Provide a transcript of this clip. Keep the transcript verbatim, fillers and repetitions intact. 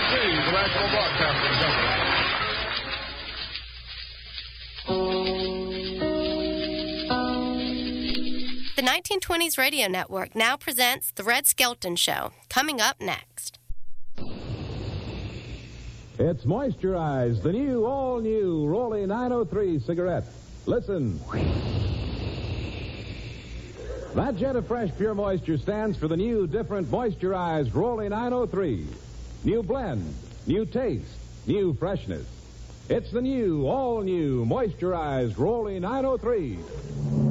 B C, the National Broadcasting Company. The nineteen twenties Radio Network now presents The Red Skelton Show, coming up next. It's Moisturize, the new, all-new Rolly nine oh three cigarette. Listen. That jet of fresh, pure moisture stands for the new, different, moisturized Rolly nine oh three. New blend, new taste, new freshness. It's the new, all-new, moisturized Rolly nine oh three.